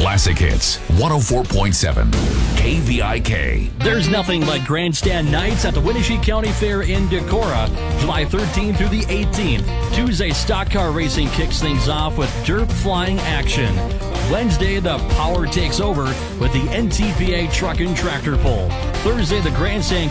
Classic Hits 104.7 KVIK. There's nothing like Grandstand Nights at the Winnebago County Fair in Decorah, July 13th through the 18th. Tuesday, stock car racing kicks things off with dirt flying action. Wednesday, the power takes over with the NTPA truck and tractor pull. Thursday, the grandstand